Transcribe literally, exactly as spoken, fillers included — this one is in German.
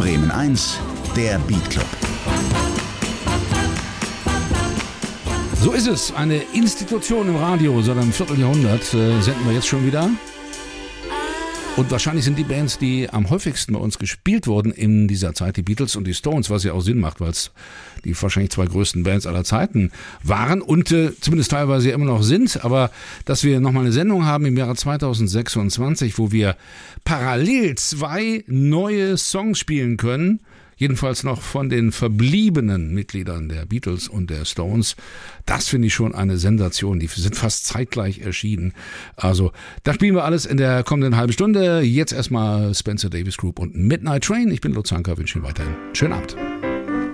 Bremen eins, der Beat Club. So ist es. Eine Institution im Radio. Seit einem Vierteljahrhundert äh, senden wir jetzt schon wieder. Und wahrscheinlich sind die Bands, die am häufigsten bei uns gespielt wurden in dieser Zeit, die Beatles und die Stones, was ja auch Sinn macht, weil es die wahrscheinlich zwei größten Bands aller Zeiten waren und äh, zumindest teilweise ja immer noch sind. Aber dass wir nochmal eine Sendung haben im Jahre zweitausendsechsundzwanzig, wo wir parallel zwei neue Songs spielen können, jedenfalls noch von den verbliebenen Mitgliedern der Beatles und der Stones. Das finde ich schon eine Sensation. Die sind fast zeitgleich erschienen. Also, das spielen wir alles in der kommenden halben Stunde. Jetzt erstmal Spencer Davis Group und Midnight Train. Ich bin Lutz Hanka, wünsche Ihnen weiterhin einen schönen Abend.